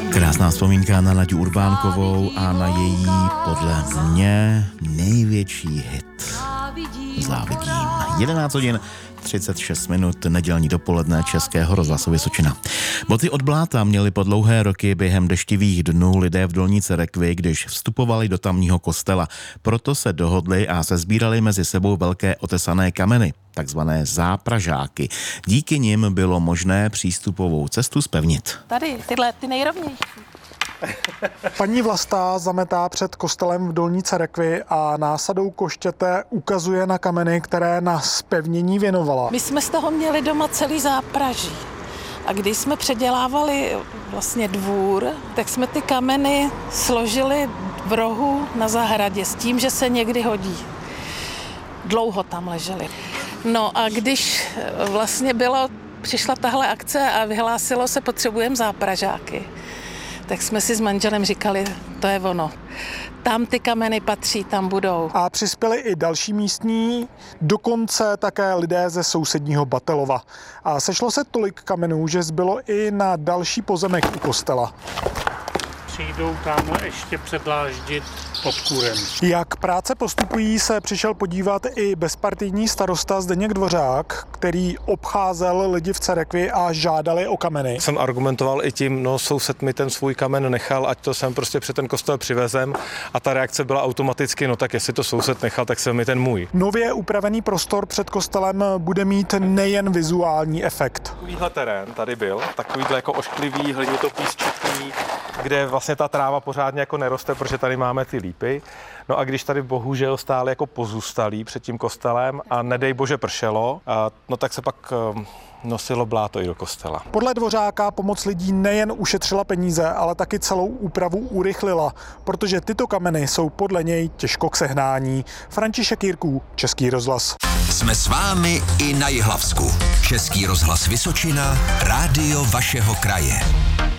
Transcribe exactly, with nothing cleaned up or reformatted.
Krásná vzpomínka na Naďu Urbánkovou a na její, podle mě, největší hit Závidím. jedenáct hodin třicet šest minut, nedělní dopoledne Českého rozhlasu Vysočina. Boty od bláta měli po dlouhé roky během deštivých dnů lidé v Dolní Cerekvi, když vstupovali do tamního kostela. Proto se dohodli a sesbírali mezi sebou velké otesané kameny, takzvané zápražáky. Díky nim bylo možné přístupovou cestu zpevnit. Tady, tyhle, ty nejrovnější. Paní Vlasta zametá před kostelem v Dolní Cerekvi a násadou koštěte ukazuje na kameny, které na zpevnění věnovala. My jsme z toho měli doma celý zápraží. A když jsme předělávali vlastně dvůr, tak jsme ty kameny složili v rohu na zahradě s tím, že se někdy hodí. Dlouho tam leželi. No a když vlastně bylo, přišla tahle akce a vyhlásilo se, potřebujeme zápražáky, tak jsme si s manželem říkali, to je ono. Tam ty kameny patří, tam budou. A přispěli i další místní, dokonce také lidé ze sousedního Batelova. A sešlo se tolik kamenů, že zbylo i na další pozemek u kostela. Přijdou tam ještě předláždit pod kůrem. Jak práce postupují, se přišel podívat i bezpartijní starosta Zdeněk Dvořák, který obcházel lidi v Cerekvi a žádali o kameny. Jsem argumentoval i tím, no soused mi ten svůj kamen nechal, ať to sem prostě před ten kostel přivezem, a ta reakce byla automaticky, no tak jestli to soused nechal, tak jsem mi ten můj. Nově upravený prostor před kostelem bude mít nejen vizuální efekt. Takovýhle terén tady byl, takovýhle jako ošklivý, hlinitopísčitý, kde vlastně ta tráva pořádně jako neroste, protože tady máme ty lípy. No a když tady bohužel stáli jako pozůstalí před tím kostelem a nedej bože pršelo, a, no tak se pak nosilo bláto i do kostela. Podle Dvořáka pomoc lidí nejen ušetřila peníze, ale taky celou úpravu urychlila, protože tyto kameny jsou podle něj těžko k sehnání. František Jirků, Český rozhlas. Jsme s vámi i na Jihlavsku. Český rozhlas Vysočina, rádio vašeho kraje.